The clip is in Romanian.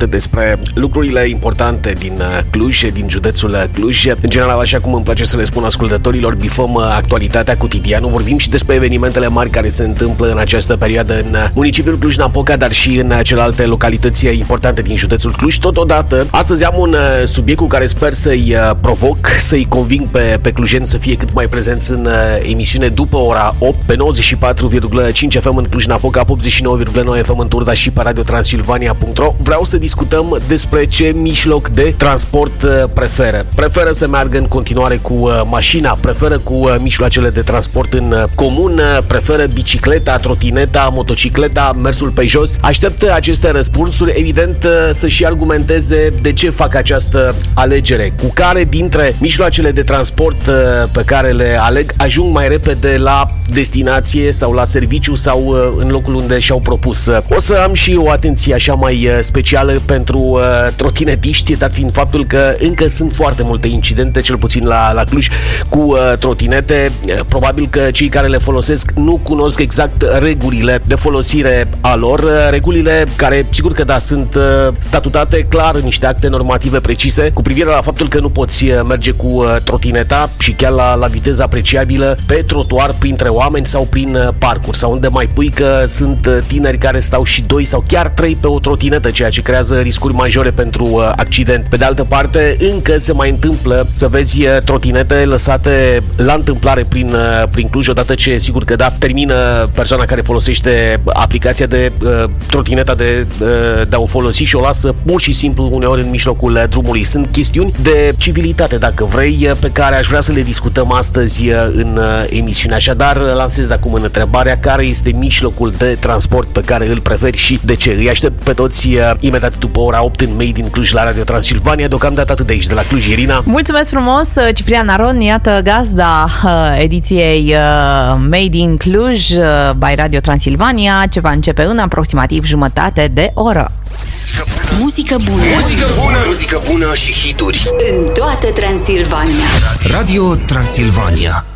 departe despre lucrurile importante din Cluj, din județul Cluj. În general, așa cum îmi place să le spun ascultătorilor, bifăm actualitatea cotidiană. Vorbim și despre evenimentele mari care se întâmplă în această perioadă în municipiul Cluj-Napoca, dar și în celelalte localități importante din județul Cluj. Totodată, astăzi am un subiect cu care sper să-i provoc, să-i conving pe clujeni să fie cât mai prezenți în emisiune după ora 8 pe 94,5 FM în Cluj-Napoca, 89,9 FM în Turda și pe radiotransilvania.ro. Vreau să discutăm despre ce mijloc de transport preferă. Preferă să meargă în continuare cu mașina, preferă cu mijloacele de transport în comun, preferă bicicleta, trotineta, motocicleta, mersul pe jos. Aștept aceste răspunsuri, evident să și argumenteze de ce fac această alegere, cu care dintre mijloacele de transport pe care le aleg ajung mai repede la destinație sau la serviciu sau în locul unde și-au propus. O să am și o atenție așa mai specială pentru trotinetiști, dat fiind faptul că încă sunt foarte multe incidente, cel puțin la Cluj, cu trotinete. Probabil că cei care le folosesc nu cunosc exact regulile de folosire a lor, regulile care, sigur că da, sunt statutate clar în niște acte normative precise cu privire la faptul că nu poți merge cu trotineta și chiar la viteză apreciabilă pe trotuar printre oameni sau prin parcuri, sau unde mai pui că sunt tineri care stau și 2 sau chiar 3 pe o trotinetă, ceea ce creează riscuri majore pentru accident. Pe de altă parte, încă se mai întâmplă să vezi trotinete lăsate la întâmplare prin Cluj, odată ce, sigur că da, termină persoana care folosește aplicația de trotineta de a o folosi și o lasă pur și simplu uneori în mijlocul drumului. Sunt chestiuni de civilitate, dacă vrei, pe care aș vrea să le discutăm astăzi în emisiune. Așadar, lansez de acum în întrebarea: care este mijlocul de transport pe care îl preferi și de ce? Îi aștept pe toți imediat după ora 8 în Made in Cluj la Radio Transilvania. Deocamdată atât de aici, de la Cluj, Irina. Mulțumesc frumos, Ciprian Aron, iată gazda ediției Made in Cluj by Radio Transilvania, ce va începe în aproximativ jumătate de oră. Muzică bună. Muzică bună. Muzică bună și hituri în toată Transilvania. Radio Transilvania.